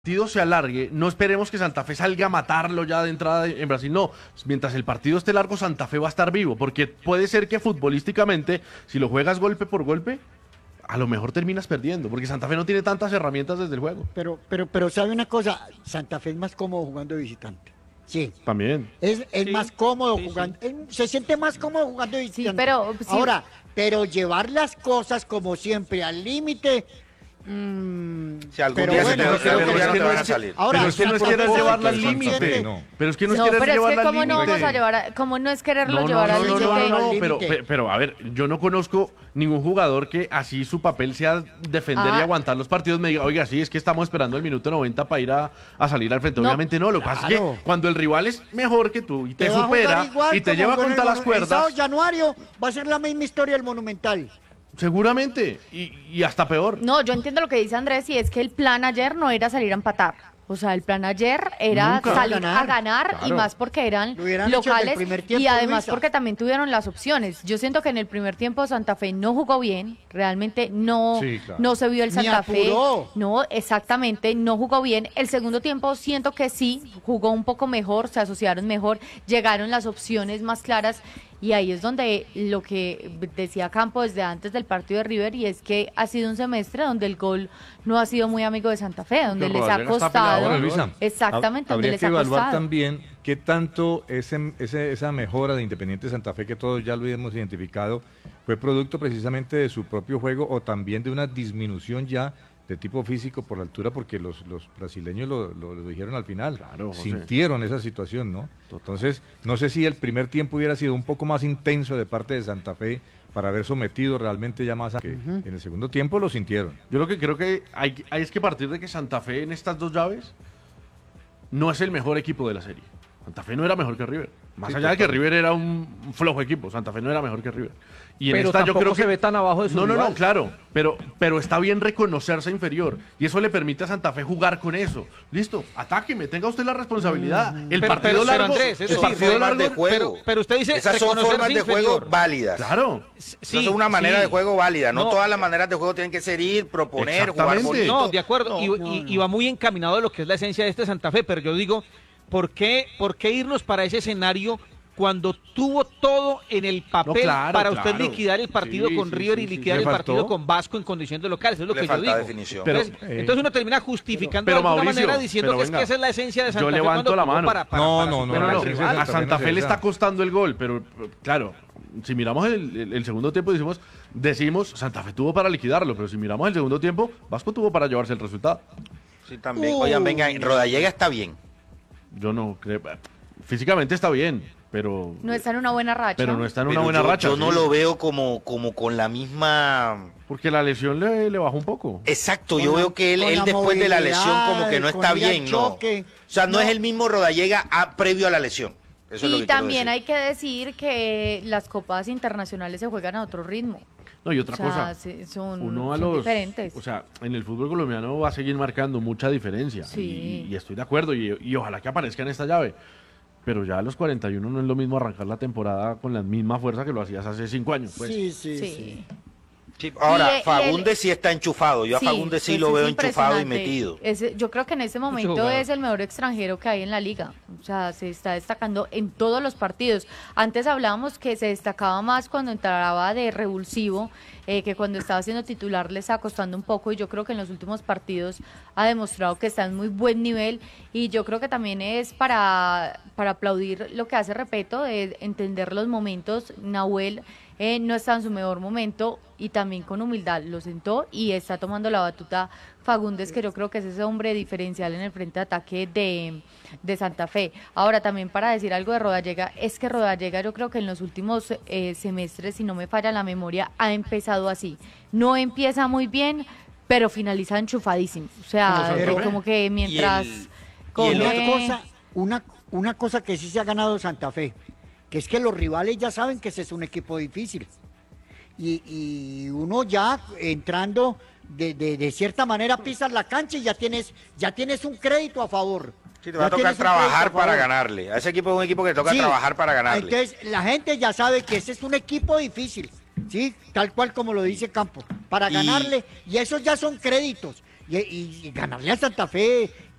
partido se alargue, no esperemos que Santa Fe salga a matarlo ya de entrada en Brasil, no, mientras el partido esté largo, Santa Fe va a estar vivo, porque puede ser que futbolísticamente, si lo juegas golpe por golpe, a lo mejor terminas perdiendo, porque Santa Fe no tiene tantas herramientas desde el juego. Pero ¿sabe una cosa? Santa Fe es más cómodo jugando de visitante. Sí. También. Es Sí, más cómodo sí, jugando, se siente más cómodo jugando de visitante. pero sí. Ahora, pero llevar las cosas como siempre al límite. Si algún pero día bueno, se te pero ocurre, es ya que no te no van a es- salir. ahora, Pero es que no es si querer tampoco llevarla al es límite. consciente. No. Pero es que no es No, querer pero es llevarla que al cómo no límite. vamos a llevar, cómo no es quererlo No, llevar al no, límite. no, al pero, límite. pero a ver, yo no conozco ningún jugador que así su papel sea defender y aguantar los partidos, me diga, oiga, sí, es que estamos esperando el minuto 90 para ir a salir al frente. No. Obviamente no, lo que pasa es Claro. que cuando el rival es mejor que tú y te va a jugar supera igual y te como lleva jugó en contra el las El sábado cuerdas, Januario va a ser la misma historia del Monumental. seguramente, y hasta peor. No, yo entiendo lo que dice Andrés y es que el plan ayer no era salir a empatar. O sea, el plan ayer era Nunca. salir Ganar. a ganar y Claro. más porque eran Lo hubieran hecho desde el locales primer tiempo, y además Luisa. porque también tuvieron las opciones. Yo siento que en el primer tiempo Santa Fe no jugó bien, realmente no, Sí, claro. no se vio el Ni Santa Fe. apuró. No, exactamente, no jugó bien. El segundo tiempo siento que sí, jugó un poco mejor, se asociaron mejor, llegaron las opciones más claras. Y ahí es donde lo que decía Campo desde antes del partido de River, y es que ha sido un semestre donde el gol no ha sido muy amigo de Santa Fe, donde Que les ha Rodallega está pegado costado. ahora, Luisa, Exactamente, donde habría les que ha evaluar costado. también qué tanto esa mejora de Independiente Santa Fe, que todos ya lo hemos identificado, fue producto precisamente de su propio juego o también de una disminución ya de tipo físico por la altura, porque los brasileños lo dijeron al final, Claro, José. sintieron esa situación, ¿no? Entonces, no sé si el primer tiempo hubiera sido un poco más intenso de parte de Santa Fe para haber sometido realmente ya más a que en el segundo tiempo lo sintieron. Yo lo que creo que hay es que partir de que Santa Fe en estas dos llaves no es el mejor equipo de la serie. Santa Fe no era mejor que River. Más Sí, allá de que total. River era un flojo equipo, Santa Fe no era mejor que River. Y en Pero esta yo tampoco creo que se ve tan abajo de su No, rival. claro, pero está bien reconocerse inferior y eso le permite a Santa Fe jugar con eso. Listo, atáqueme, tenga usted la responsabilidad. El Pero- partido pero, largo, Andrés, es el decir, partido formas largo, de juego. pero usted dice Esas son reconocerse formas de juego inferior. válidas. claro. Sí, Esas son una manera sí. de juego válida. No, No. todas las maneras de juego tienen que ser ir, proponer, jugar Exactamente. bonito. No, de acuerdo, y va muy encaminado a lo que es la esencia de este Santa Fe, pero yo digo, ¿por qué irnos para ese escenario cuando tuvo todo en el papel No, claro, para usted claro. liquidar el partido Sí, con sí, River sí, y sí. liquidar Le el partido faltó. con Vasco en condición de local? Eso es lo Le que yo falta digo. definición. Pero, Entonces uno termina justificando pero, de alguna Mauricio, manera diciendo pero que es que venga, esa es la esencia de Santa yo Fe levanto cuando la jugó mano. para No, su no, rival. a Santa Santa Fe Fe no le es está esa. costando el gol, pero claro, si miramos el segundo tiempo decimos Santa Fe tuvo para liquidarlo, pero si miramos el segundo tiempo, Vasco tuvo para llevarse el resultado. Sí, también. Oigan, venga, Rodallega está bien. Yo no creo, físicamente está bien, pero No está en una buena racha. pero no está en una Pero buena racha. Yo no sí, lo veo como con la misma... porque la lesión le bajó un poco. Exacto, Con yo la- veo que él con la después de la lesión como que no movilidad, está con ir al bien, ¿no? choque. O sea, no No. es el mismo Rodallega previo a la lesión. Eso es lo Y que quiero también decir. hay que decir que las copas internacionales se juegan a otro ritmo. No, y otra O sea, cosa, son uno a son los, diferentes. o sea, en el fútbol colombiano va a seguir marcando mucha diferencia. Sí. Y estoy de acuerdo, y ojalá que aparezca en esta llave. Pero ya a los 41 no es lo mismo arrancar la temporada con la misma fuerza que lo hacías hace 5 años. Pues. Sí. Sí. Sí, ahora, Y Fagundes sí está enchufado. Yo a Fagundes sí pues lo es veo enchufado y impresionante. metido. Yo creo que en este momento jugador. es el mejor extranjero que hay en la liga. O sea, se está destacando en todos los partidos. Antes hablábamos que se destacaba más cuando entraba de revulsivo, que cuando estaba siendo titular le estaba costando un poco, y yo creo que en los últimos partidos ha demostrado que está en muy buen nivel, y yo creo que también es para aplaudir lo que hace Repeto, de entender los momentos. Nahuel no está en su mejor momento y también con humildad lo sentó y está tomando la batuta Fagundes, que yo creo que es ese hombre diferencial en el frente de ataque de Santa Fe. Ahora, también para decir algo de Rodallega, es que Rodallega yo creo que en los últimos semestres, si no me falla la memoria, ha empezado así. No empieza muy bien, pero finaliza enchufadísimo. O sea, Pero- como que mientras y coge... Una cosa que sí se ha ganado Santa Fe, que es que los rivales ya saben que ese es un equipo difícil. Y uno ya entrando de cierta manera pisas la cancha y ya tienes un crédito a favor. Sí, te va a Ya tocar tienes un crédito trabajar a para favor. ganarle. A ese equipo es un equipo que toca Sí. trabajar para ganarle. Entonces, la gente ya sabe que ese es un equipo difícil, ¿sí? Tal cual como lo dice Campo, para Y- ganarle, y esos ya son créditos. y ganarle a Santa Fe